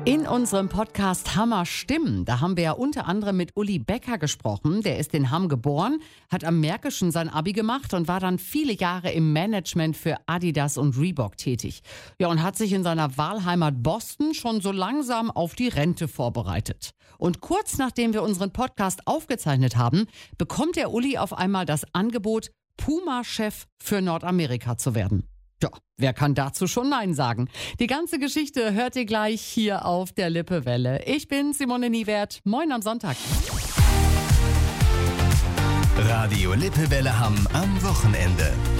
In unserem Podcast Hammer Stimmen, da haben wir ja unter anderem mit Uli Becker gesprochen. Der ist in Hamm geboren, hat am Märkischen sein Abi gemacht und war dann viele Jahre im Management für Adidas und Reebok tätig. Ja, und hat sich in seiner Wahlheimat Boston schon so langsam auf die Rente vorbereitet. Und kurz nachdem wir unseren Podcast aufgezeichnet haben, bekommt der Uli auf einmal das Angebot, Puma-Chef für Nordamerika zu werden. Ja, wer kann dazu schon Nein sagen? Die ganze Geschichte hört ihr gleich hier auf der Lippewelle. Ich bin Simone Niewert. Moin am Sonntag. Radio Lippewelle Hamm am Wochenende.